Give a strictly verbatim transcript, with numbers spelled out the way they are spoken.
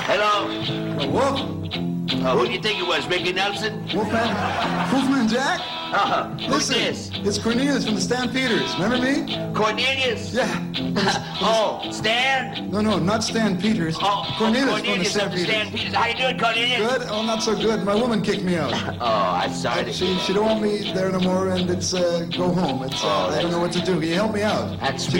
Hello? A wolf? Uh, who do you think it was, Ricky Nelson? Wolfman? Wolfman Jack? Uh-huh. Who's Listen, this? it's Cornelius from the Stampeders. Remember me? Cornelius? Yeah. Oh, Stan? No, no, not Stan Peters. Oh, Cornelius, Cornelius from of the the Stampeders. Stan Peters. How you doing, Cornelius? Good? Oh, not so good. My woman kicked me out. Oh, I'm sorry to She, she don't want me there no more, and it's uh, go home. It's uh, Oh, I don't know what to do. Can you help me out? That's